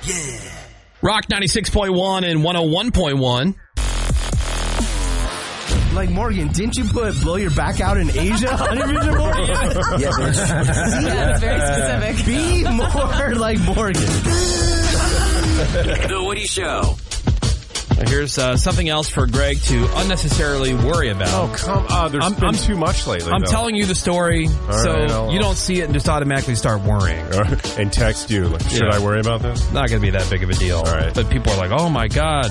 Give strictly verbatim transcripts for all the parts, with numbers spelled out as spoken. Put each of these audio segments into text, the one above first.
Yeah. Rock ninety-six point one and one oh one point one. Like, Morgan, didn't you put blow your back out in Asia on your vision board? Yeah, yeah, it's very specific. Be more like Morgan. The Woody Show. Here's uh, something else for Greg to unnecessarily worry about. Oh, come on. There's I'm, been I'm, too much lately, I'm though. telling you the story so right, I'll- you don't see it and just automatically start worrying. And text you. Like, should Yeah. I worry about this? Not going to be that big of a deal. All right. But people are like, oh, my God.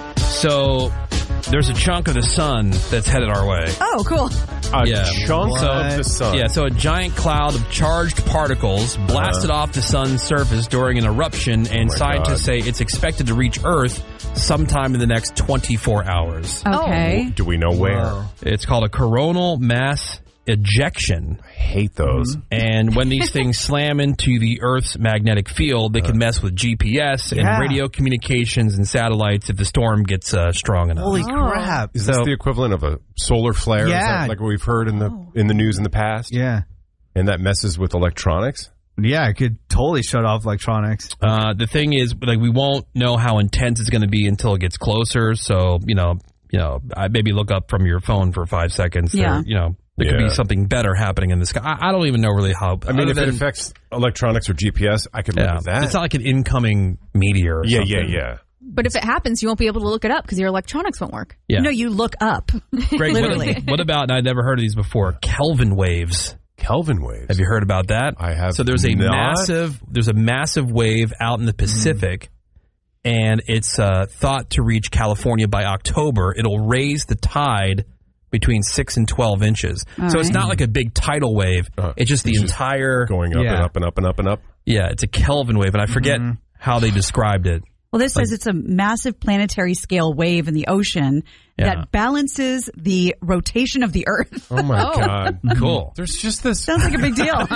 So there's a chunk of the sun that's headed our way. Oh, cool. A Yeah. chunk What? of the sun. Yeah, so a giant cloud of charged particles blasted Uh-huh. off the sun's surface during an eruption, and Oh my scientists God. say it's expected to reach Earth sometime in the next twenty-four hours. Okay. Do we know where? Wow. It's called a coronal mass ejection. I hate those. And when these things slam into the Earth's magnetic field, they can mess with G P S and Yeah. radio communications and satellites if the storm gets uh, strong enough. Holy Oh. crap. Is So- this the equivalent of a solar flare? Is Yeah. that like what we've heard in the in the news in the past? Yeah. And that messes with electronics? Yeah, it could totally shut off electronics. Uh, the thing is, like, we won't know how intense it's going to be until it gets closer. So, you know, you know, I maybe look up from your phone for five seconds. Yeah. Or, you know, there could Yeah. be something better happening in the sky. I, I don't even know really how. I mean, other if than- it affects electronics or G P S, I could live yeah, with that. it's not like an incoming meteor. Or yeah, something. yeah, yeah. But if it happens, you won't be able to look it up because your electronics won't work. Yeah. No, you look up. Greg, Literally. What, what about? And I'd never heard of these before. Kelvin waves. Kelvin waves. Have you heard about that? I have So there's a not. massive there's a massive wave out in the Pacific, and it's uh, thought to reach California by October. It'll raise the tide between six and twelve inches. All so it's right. not like a big tidal wave. Uh, it's just the it's just entire going up Yeah. and up and up and up and up. yeah. It's a Kelvin wave, and I forget how they described it. Well, this says it's a massive planetary scale wave in the ocean Yeah. that balances the rotation of the Earth. Oh my Oh. God. Cool. There's just this Sounds like a big deal.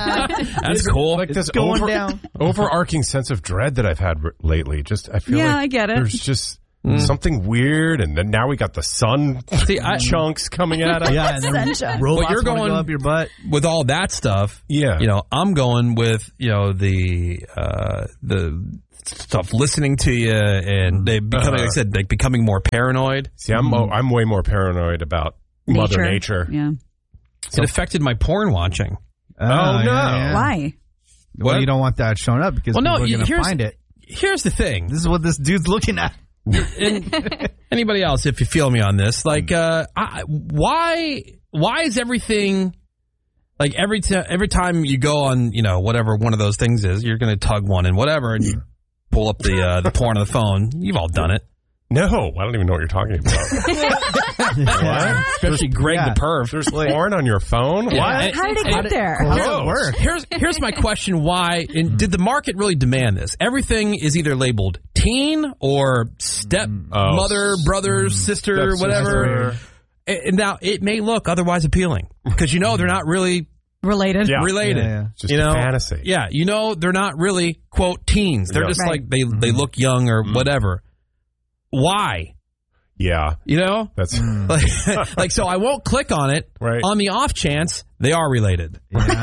That's cool. like this going over, down. overarching sense of dread that I've had r- lately. Just I feel Yeah, like I get it. There's just something weird, and then now we got the sun See, I- chunks coming at us. Yeah, and then Sunshine. robots But you're wanna going- go up your butt. With all that stuff, Yeah. you know, I'm going with, you know, the uh, the stuff listening to you and they becoming, like I said, like becoming more paranoid. See, I'm mo- I'm way more paranoid about Mother Nature. Yeah. It affected my porn watching. Oh, no. Why? Well, you don't want that showing up because Well, no, people are going to here's- find it. Here's the thing. This is what this dude's looking at. And anybody else, if you feel me on this, like, uh, I, why, why is everything like every time, every time you go on, you know, whatever one of those things is, you're going to tug one and whatever, and you pull up the uh, the porn on the phone. You've all done it. No, I don't even know what you're talking about. What? Especially Greg yeah. the perv. There's porn on your phone? Yeah. What? And- How did it and- get there? How does it work? Here's here's my question: Why and did the market really demand this? Everything is either labeled teen or step Oh. mother, brother, sister, Step whatever. sister. And now it may look otherwise appealing because you know they're not really Related. Yeah. related. Yeah, yeah. It's just you a know, fantasy. Yeah, you know they're not really quote teens. They're Yeah. just Right. like they they look young or whatever. Why? Yeah. You know, That's like, like so I won't click on it Right. on the off chance they are related.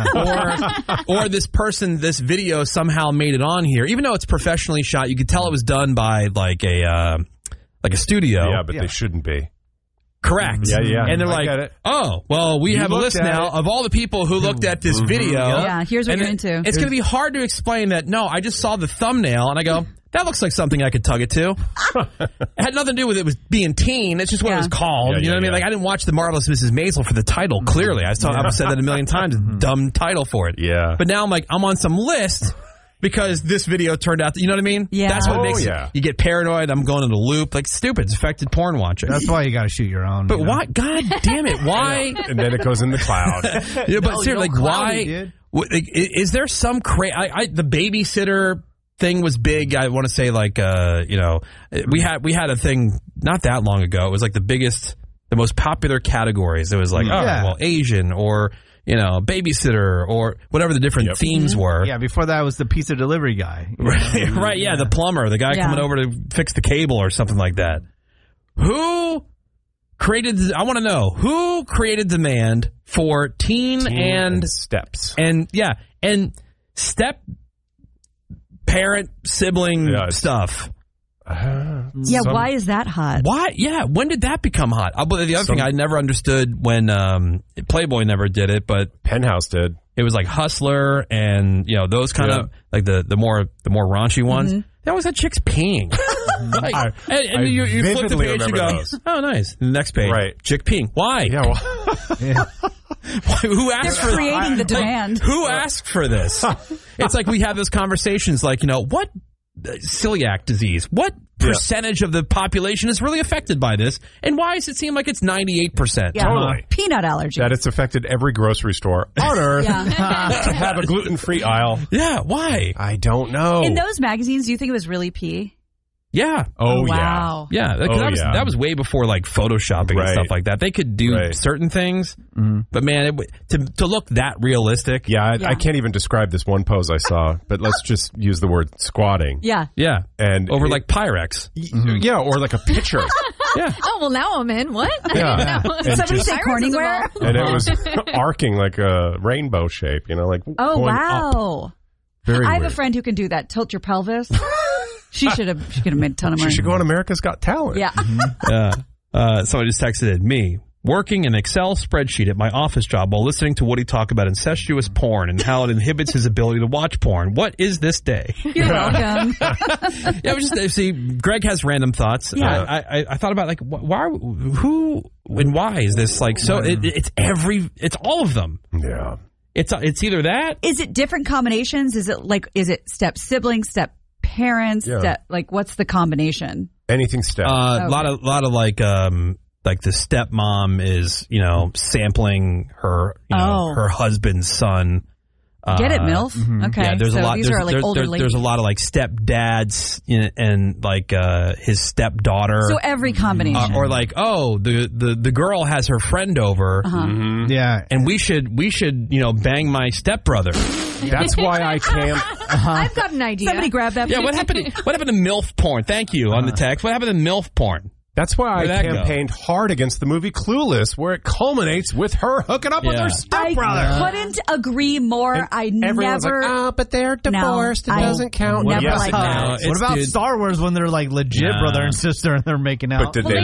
Yeah. or or this person, this video somehow made it on here, even though it's professionally shot. You could tell it was done by like a uh, like a studio. yeah, but Yeah. they shouldn't be. Correct. Yeah, yeah. And they're I get like, it. oh, well, we You have a looked list at now it. of all the people who looked at this video. Yeah, here's what And you're it- into. It's going to be hard to explain that. No, I just saw the thumbnail and I go, that looks like something I could tug it to. It had nothing to do with it was being teen. It's just what Yeah. it was called. Yeah, you know yeah, what I mean? yeah. Like I didn't watch The Marvelous Missus Maisel for the title. Clearly, I saw. I've said that a million times. Dumb title for it. Yeah. But now I'm like, I'm on some list because this video turned out. You know what I mean? Yeah. That's what Oh, makes yeah. it. You get paranoid. I'm going in a loop. Like stupid. It's affected porn watching. That's why you got to shoot your own. But you know? why? God damn it! Why? And then it goes in the cloud. Yeah, but No, seriously, no like, cloudy, why? dude. w- like, i- Is there some cra I, I the babysitter thing was big. I want to say like uh, you know we had we had a thing not that long ago. It was like the biggest, the most popular categories. It was like oh Yeah. well Asian or you know babysitter or whatever the different Yep. themes were. Yeah, before that was the pizza delivery guy. Right, right, yeah, the plumber, the guy Yeah. coming over to fix the cable or something like that. Who created? I want to know who created demand for teen, Teen and and steps. and yeah, and step parent sibling Yeah, it's- stuff. Uh, Yeah, some- why is that hot? Why? Yeah, when did that become hot? Uh, but the other Some- thing I never understood when um, Playboy never did it, but Penthouse did. it was like Hustler and you know those kind Yeah. of like the the more the more raunchy ones. They always had chicks peeing. Like, I- and and I you, you flip the vividly page, you remember go, those. oh, nice. And the next page, Right. chick peeing. Why? Yeah, well, Who asked They're for creating the like, demand. Who asked for this? It's like we have those conversations like, you know, what uh, celiac disease? What Yeah. percentage of the population is really affected by this? And why does it seem like it's ninety-eight percent? Yeah. Totally. Peanut allergy. that it's affected every grocery store on earth Yeah. to have a gluten-free aisle. Yeah, why? I don't know. In those magazines, do you think it was really pee? Yeah. oh, wow. Yeah, that, 'cause Oh, that was yeah. that was way before like photoshopping and Right. stuff like that. They could do Right. certain things, but man, it, w- to to look that realistic, yeah. Yeah, I, Yeah. I can't even describe this one pose I saw, but let's just use the word squatting. Yeah. yeah, And over it- like Pyrex, Yeah, or like a pitcher. yeah. Oh, well, now I'm in. What? Yeah. No. And Somebody just- say Corningware? and it was arcing like a rainbow shape, you know, like Oh, going wow. up. Very I have weird. a friend who can do that. Tilt your pelvis. She should have. She could have made a ton of She money. should go on America's Got Talent. Yeah. Uh, uh, somebody just texted in me. Working an Excel spreadsheet at my office job while listening to Woody talk about incestuous porn and how it inhibits his ability to watch porn. What is this day? You're welcome. Yeah, it was just see. Greg has random thoughts. Yeah. I, I, I thought about like wh- why, who, and why is this like so? It, it's every, it's all of them. Yeah. It's it's either that. Is it different combinations? Is it like, is it step siblings, step parents? Yeah. Step, like, what's the combination? Anything step. A uh, Okay. lot of lot of like um like the stepmom is you know sampling her you know Oh. her husband's son. Get it, Uh, MILF? Okay. Yeah, there's so a lot. These There's, are like there- older there- ladies. there's a lot of like stepdads and, and like uh, his stepdaughter, So every combination. uh, or like oh the, the the girl has her friend over, Uh-huh. Mhm. Yeah. and we should we should you know bang my stepbrother. That's why I can't. I've got an idea. Somebody grab that. Yeah, what happened? To, what happened to MILF porn? Thank you on the text. What happened to MILF porn? That's why I Where'd that go? campaigned hard against the movie Clueless, where it culminates with her hooking up with Yeah. her I stepbrother. couldn't agree more. And I everyone's never. like, oh, but they're No, divorced. it I doesn't count. never yes, liked it that. No, does. it's- What about dude- Star Wars when they're like legit Nah. brother and sister and they're making out? But did Well, they